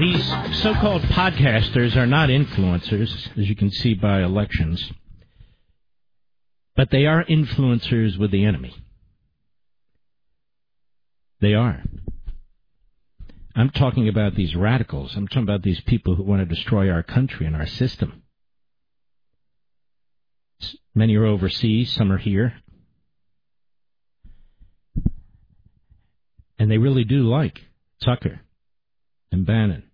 These so-called podcasters are not influencers, as you can see by elections, but they are influencers with the enemy. They are. I'm talking about these radicals. I'm talking about these people who want to destroy our country and our system. Many are overseas, some are here. And they really do like Tucker and Bannon